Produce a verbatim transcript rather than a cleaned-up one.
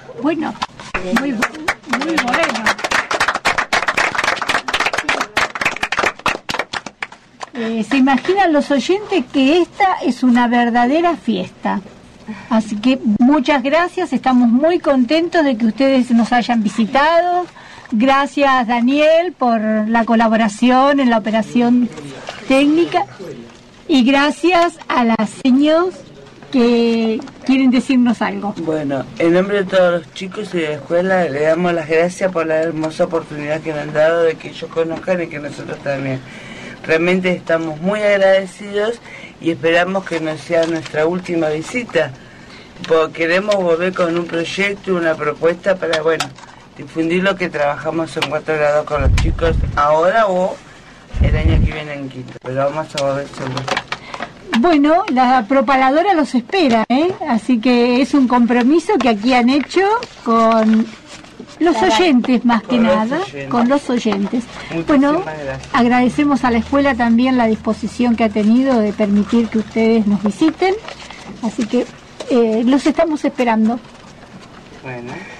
Bueno, muy, muy bueno. Eh, se imaginan los oyentes que esta es una verdadera fiesta. Así que muchas gracias, estamos muy contentos de que ustedes nos hayan visitado. Gracias, Daniel, por la colaboración en la operación técnica. Y gracias a las señoras que quieren decirnos algo. Bueno, en nombre de todos los chicos y de la escuela le damos las gracias por la hermosa oportunidad que nos han dado de que ellos conozcan y que nosotros también. Realmente estamos muy agradecidos y esperamos que no sea nuestra última visita, porque queremos volver con un proyecto, una propuesta para, bueno, difundir lo que trabajamos en cuatro grados con los chicos ahora o el año que viene en quinto, pero vamos a volver seguro. Bueno, la propaladora los espera, ¿eh? Así que es un compromiso que aquí han hecho con los oyentes, más que nada, con los oyentes. Bueno, agradecemos a la escuela también la disposición que ha tenido de permitir que ustedes nos visiten, así que eh, los estamos esperando. Bueno.